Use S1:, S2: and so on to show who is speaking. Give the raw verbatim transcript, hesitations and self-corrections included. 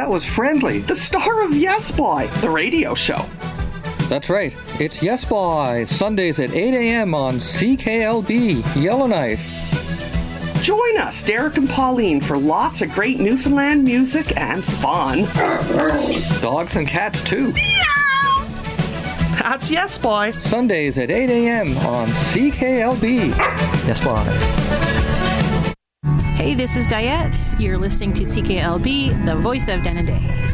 S1: that was Friendly, the star of Yes Boy, the radio show.
S2: That's right. It's Yes Boy, Sundays at eight a.m. on C K L B, Yellowknife.
S1: Join us, Derek and Pauline, for lots of great Newfoundland music and fun.
S2: Dogs and cats, too.
S1: That's Yes Boy.
S2: Sundays at eight a.m. on C K L B. Yes Boy.
S3: Hey, this is Diette. You're listening to C K L B, the voice of Denendeh.